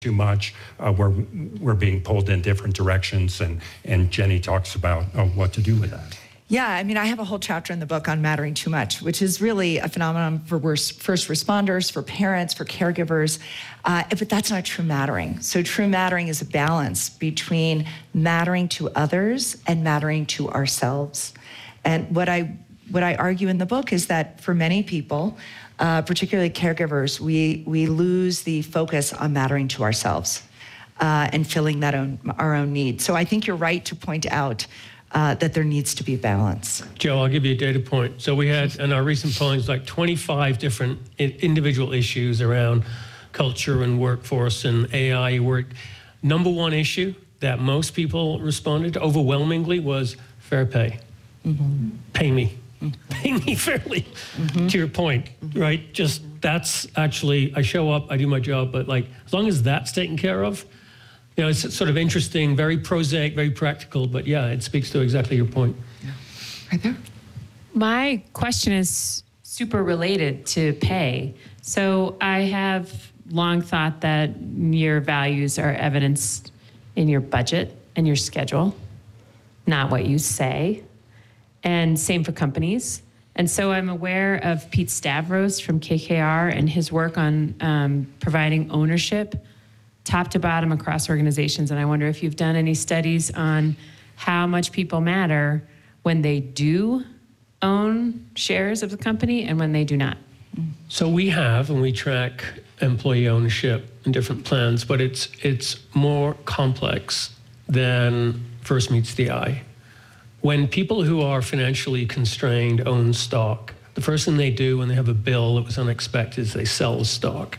too much, we're being pulled in different directions, and Jenny talks about what to do with that. Yeah, I mean, I have a whole chapter in the book on mattering too much, which is really a phenomenon for first responders, for parents, for caregivers, but that's not true mattering. So true mattering is a balance between mattering to others and mattering to ourselves. And what I argue in the book is that for many people, particularly caregivers, we lose the focus on mattering to ourselves and filling our own needs. So I think you're right to point out that there needs to be balance. Joe, I'll give you a data point. So we had, in our recent pollings, like 25 different individual issues around culture and workforce and AI work. Number one issue that most people responded to overwhelmingly was fair pay. Mm-hmm. Pay me. Pay me fairly, to your point, right? Just that's actually, I show up, I do my job, but like, as long as that's taken care of, you know, it's sort of interesting, very prosaic, very practical, but yeah, it speaks to exactly your point. Yeah. Right there. My question is super related to pay. So I have long thought that your values are evidenced in your budget and your schedule, not what you say. And same for companies. And so I'm aware of Pete Stavros from KKR and his work on providing ownership top to bottom across organizations. And I wonder if you've done any studies on how much people matter when they do own shares of the company and when they do not. So we have, and we track employee ownership in different plans, but it's more complex than first meets the eye. When people who are financially constrained own stock, the first thing they do when they have a bill that was unexpected is they sell the stock.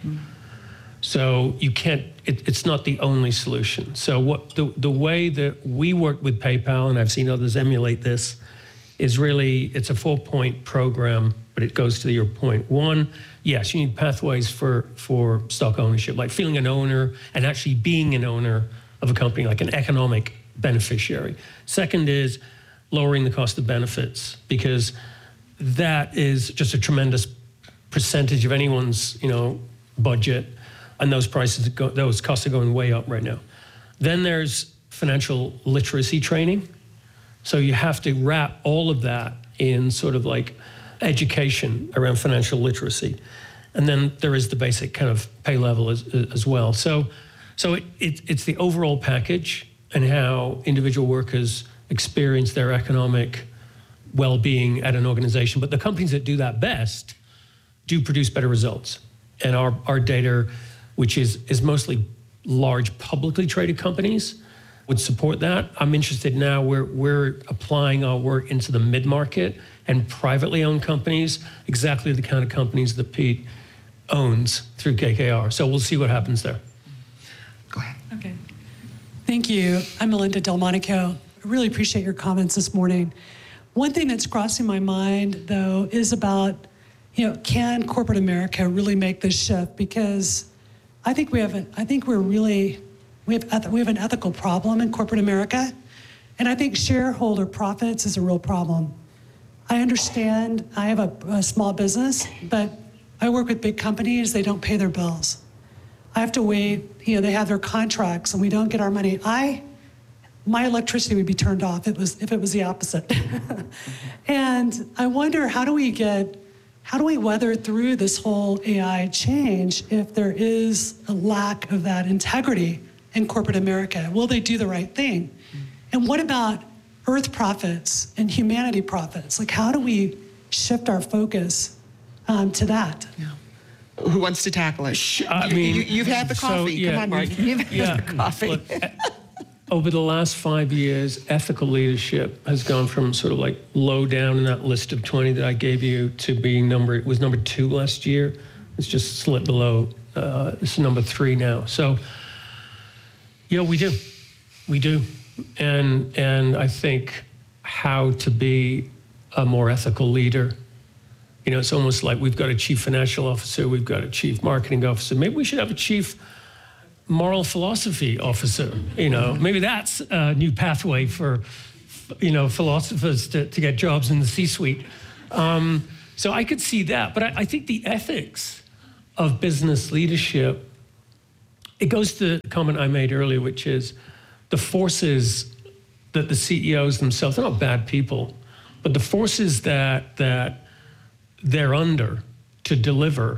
So you can't, it's not the only solution. So what the way that we work with PayPal, and I've seen others emulate this, is really, it's a 4-point program, but it goes to your point. One, yes, you need pathways for stock ownership, like feeling an owner and actually being an owner of a company, like an economic beneficiary. Second is lowering the cost of benefits, because that is just a tremendous percentage of anyone's, budget, and those costs are going way up right now. Then there's financial literacy training. So you have to wrap all of that in sort of like education around financial literacy. And then there is the basic kind of pay level as well. So it's the overall package and how individual workers experience their economic well-being at an organization. But the companies that do that best do produce better results. And our data, which is mostly large publicly traded companies, would support that. I'm interested now, we're applying our work into the mid-market and privately owned companies, exactly the kind of companies that Pete owns through KKR. So we'll see what happens there. Go ahead. Okay. Thank you. I'm Melinda Delmonico. I really appreciate your comments this morning. One thing that's crossing my mind, though, is about, can corporate America really make this shift? Because I think we have an ethical problem in corporate America, and I think shareholder profits is a real problem. I understand I have a small business, but I work with big companies. They don't pay their bills. I have to wait. They have their contracts, and we don't get our money. My electricity would be turned off if it was the opposite. And I wonder, how do we weather through this whole AI change if there is a lack of that integrity in corporate America? Will they do the right thing? And what about earth profits and humanity profits? Like, how do we shift our focus to that? Yeah. Who wants to tackle it? You've had the coffee. Yeah, come on, Mark. You've had the coffee. Look, over the last 5 years, ethical leadership has gone from sort of like low down in that list of 20 that I gave you to being it was number 2 last year. It's just slipped below. It's number 3 now. So, we do. And I think how to be a more ethical leader. It's almost like we've got a chief financial officer, we've got a chief marketing officer. Maybe we should have a chief moral philosophy officer. Maybe that's a new pathway for, philosophers to get jobs in the C-suite. So I could see that, but I think the ethics of business leadership it goes to the comment I made earlier, which is the forces that the CEOs themselves, they're not bad people, but the forces that they're under to deliver,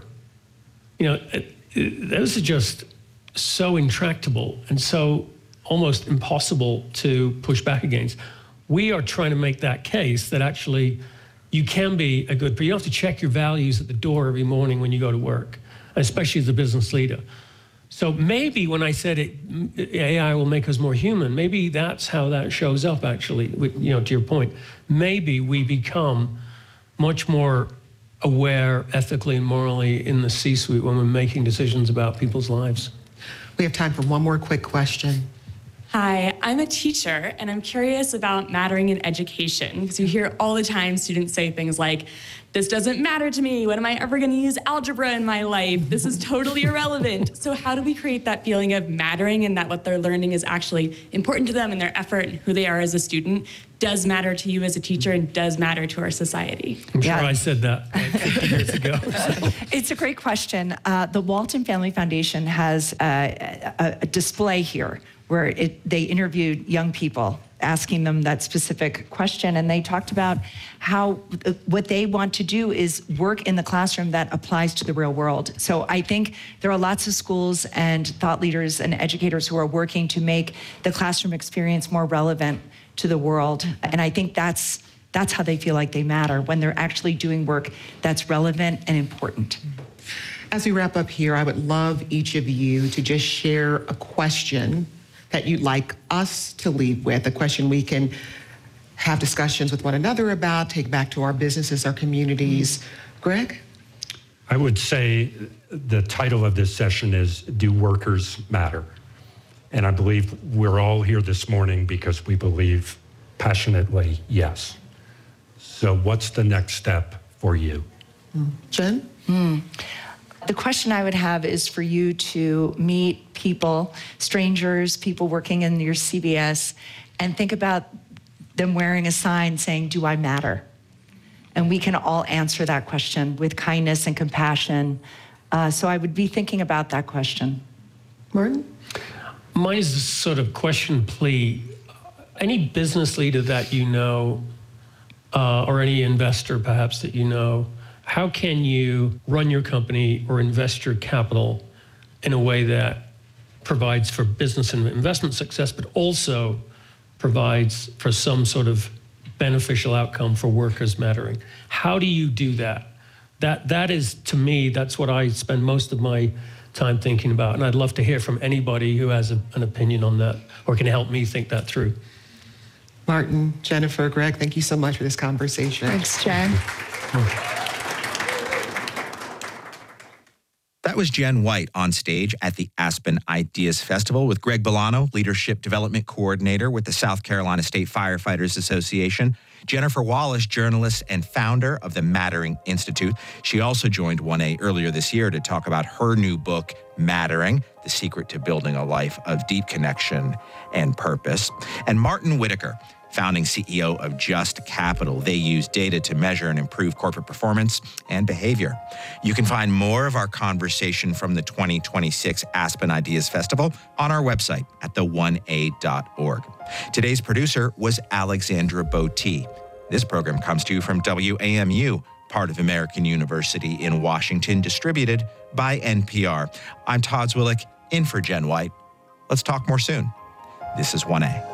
those are just so intractable and so almost impossible to push back against. We are trying to make that case that actually you can be a good, but you don't have to check your values at the door every morning when you go to work, especially as a business leader. So maybe when I said AI will make us more human, maybe that's how that shows up actually, to your point. Maybe we become much more aware ethically and morally in the C-suite when we're making decisions about people's lives. We have time for one more quick question. Hi, I'm a teacher, and I'm curious about mattering in education, because you hear all the time students say things like, this doesn't matter to me, when am I ever gonna use algebra in my life? This is totally irrelevant. So how do we create that feeling of mattering and that what they're learning is actually important to them and their effort and who they are as a student does matter to you as a teacher and does matter to our society? I'm sure I said that like 50 years ago. It's a great question. The Walton Family Foundation has a display here where they interviewed young people, asking them that specific question, and they talked about how what they want to do is work in the classroom that applies to the real world. So I think there are lots of schools and thought leaders and educators who are working to make the classroom experience more relevant to the world, and I think that's how they feel like they matter, when they're actually doing work that's relevant and important. As we wrap up here, I would love each of you to just share a question that you'd like us to leave with, a question we can have discussions with one another about, take back to our businesses, our communities. Greg? I would say the title of this session is, Do Workers Matter? And I believe we're all here this morning because we believe passionately, yes. So what's the next step for you? Jen? The question I would have is for you to meet people, strangers, people working in your CVS, and think about them wearing a sign saying, do I matter? And we can all answer that question with kindness and compassion. So I would be thinking about that question. Martin? Mine is a sort of question plea. Any business leader that you know, or any investor perhaps that you know, how can you run your company or invest your capital in a way that provides for business and investment success, but also provides for some sort of beneficial outcome for workers mattering? How do you do that? That is, to me, that's what I spend most of my time thinking about. And I'd love to hear from anybody who has an opinion on that or can help me think that through. Martin, Jennifer, Greg, thank you so much for this conversation. Thanks, Jen. That was Jen White on stage at the Aspen Ideas Festival with Greg Bolano, Leadership Development Coordinator with the South Carolina State Firefighters Association, Jennifer Wallace, journalist and founder of the Mattering Institute. She also joined 1A earlier this year to talk about her new book, Mattering, The Secret to Building a Life of Deep Connection and Purpose. And Martin Whitaker, founding CEO of Just Capital. They use data to measure and improve corporate performance and behavior. You can find more of our conversation from the 2026 Aspen Ideas Festival on our website at the1a.org. Today's producer was Alexandra Botti. This program comes to you from WAMU, part of American University in Washington, distributed by NPR. I'm Todd Zwillich, in for Jen White. Let's talk more soon. This is 1A.